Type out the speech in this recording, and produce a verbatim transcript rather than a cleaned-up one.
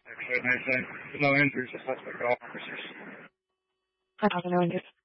Actually, nice thing. No injuries, just like all officers. I don't know.